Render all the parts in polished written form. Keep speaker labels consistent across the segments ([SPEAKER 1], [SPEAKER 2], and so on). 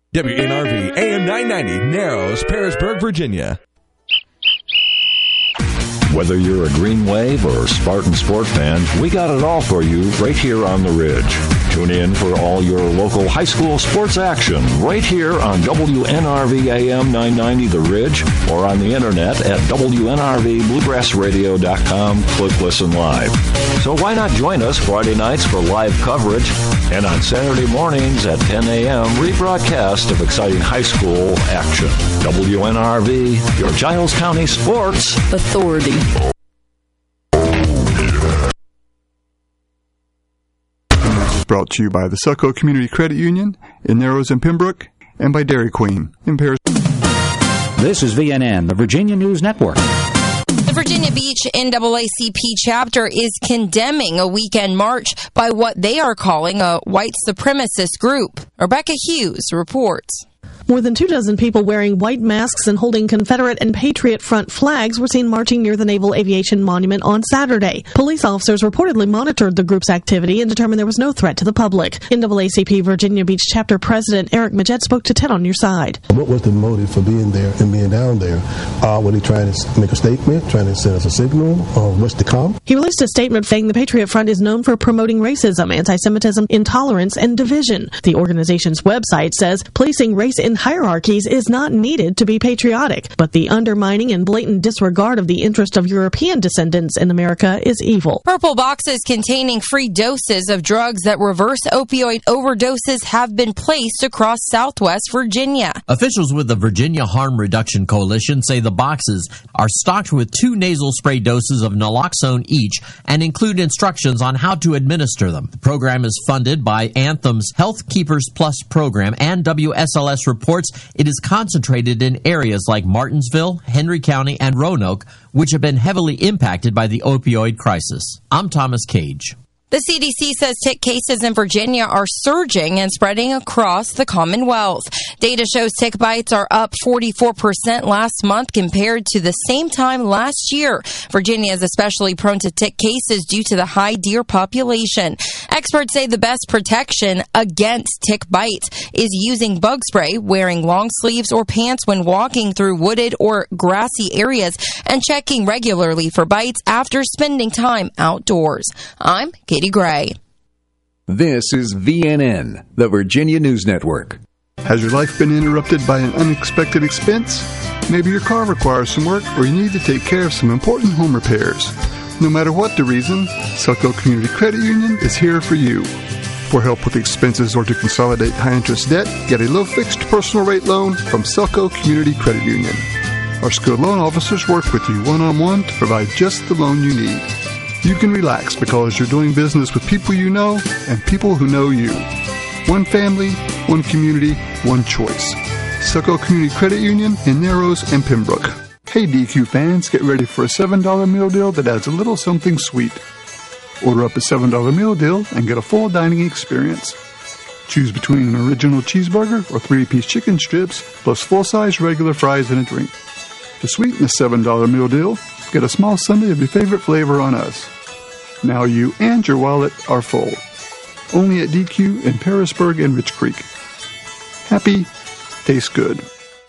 [SPEAKER 1] WNRV AM 990, Narrows, Pearisburg, Virginia.
[SPEAKER 2] Whether you're a Green Wave or Spartan Sport fan, we got it all for you right here on the Ridge. Tune in for all your local high school sports action right here on WNRV AM 990 The Ridge or on the internet at WNRVBluegrassradio.com. Click Listen Live. So why not join us Friday nights for live coverage and on Saturday mornings at 10 a.m. rebroadcast of exciting high school action. WNRV, your Giles County Sports Authority.
[SPEAKER 3] Brought to you by the Succo Community Credit Union in Narrows and Pembroke and by Dairy Queen in Paris.
[SPEAKER 4] This is VNN, the Virginia News Network.
[SPEAKER 5] The Virginia Beach NAACP chapter is condemning a weekend march by what they are calling a white supremacist group. Rebecca Hughes reports.
[SPEAKER 6] More than 24 people wearing white masks and holding Confederate and Patriot Front flags were seen marching near the Naval Aviation Monument on Saturday. Police officers reportedly monitored the group's activity and determined there was no threat to the public. NAACP Virginia Beach Chapter President Eric Majette spoke to 10 on Your Side.
[SPEAKER 7] What was the motive for being there and being down there? Were they trying to make a statement, trying to send us a signal, or what's to come?
[SPEAKER 6] He released a statement saying the Patriot Front is known for promoting racism, anti-Semitism, intolerance, and division. The organization's website says placing race in hierarchies is not needed to be patriotic, but the undermining and blatant disregard of the interest of European descendants in America is evil.
[SPEAKER 5] Purple boxes containing free doses of drugs that reverse opioid overdoses have been placed across Southwest Virginia.
[SPEAKER 8] Officials with the Virginia Harm Reduction Coalition say the boxes are stocked with 2 nasal spray doses of naloxone each and include instructions on how to administer them. The program is funded by Anthem's Health Keepers Plus program, and WSLS reports it is concentrated in areas like Martinsville, Henry County, and Roanoke, which have been heavily impacted by the opioid crisis. I'm Thomas Cage.
[SPEAKER 5] The CDC says tick cases in Virginia are surging and spreading across the Commonwealth. Data shows tick bites are up 44% last month compared to the same time last year. Virginia is especially prone to tick cases due to the high deer population. Experts say the best protection against tick bites is using bug spray, wearing long sleeves or pants when walking through wooded or grassy areas, and checking regularly for bites after spending time outdoors. I'm Katie Gray.
[SPEAKER 9] This is VNN, the Virginia News Network.
[SPEAKER 3] Has your life been interrupted by an unexpected expense? Maybe your car requires some work, or you need to take care of some important home repairs. No matter what the reason, Succo Community Credit Union is here for you. For help with expenses or to consolidate high-interest debt, get a low-fixed personal rate loan from Succo Community Credit Union. Our skilled loan officers work with you one-on-one to provide just the loan you need. You can relax because you're doing business with people you know and people who know you. One family, one community, one choice. Succo Community Credit Union in Narrows and Pembroke. Hey DQ fans, get ready for a $7 meal deal that adds a little something sweet. Order up a $7 meal deal and get a full dining experience. Choose between an original cheeseburger or 3-piece chicken strips plus full-size regular fries and a drink. To sweeten the $7 meal deal, get a small sundae of your favorite flavor on us. Now you and your wallet are full. Only at DQ in Pearisburg and Rich Creek. Happy, tastes good.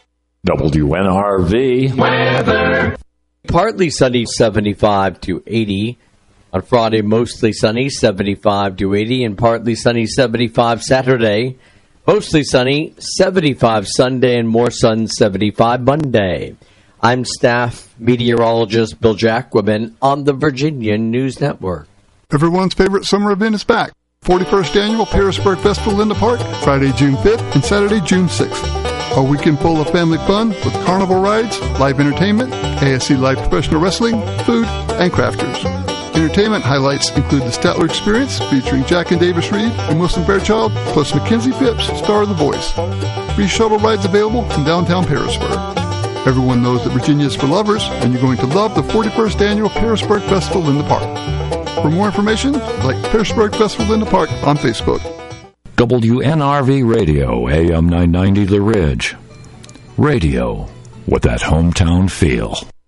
[SPEAKER 2] WNRV
[SPEAKER 10] weather. Partly sunny, 75 to 80. On Friday, mostly sunny, 75 to 80. And partly sunny, 75 Saturday. Mostly sunny, 75 Sunday. And more sun, 75 Monday. I'm staff meteorologist Bill Jacquemin on the Virginia News Network.
[SPEAKER 3] Everyone's favorite summer event is back. 41st Annual Pearisburg Festival in the Park, Friday, June 5th and Saturday, June 6th. A weekend full of family fun with carnival rides, live entertainment, ASC Live Professional Wrestling, food, and crafters. Entertainment highlights include the Statler Experience featuring Jack and Davis Reed and Wilson Fairchild, plus Mackenzie Phipps, star of The Voice. Free shuttle rides available from downtown Pearisburg. Everyone knows that Virginia is for lovers, and you're going to love the 41st Annual Pearisburg Festival in the Park. For more information, like Pearisburg Festival in the Park on Facebook.
[SPEAKER 2] WNRV Radio, AM 990 The Ridge. Radio with that hometown feel.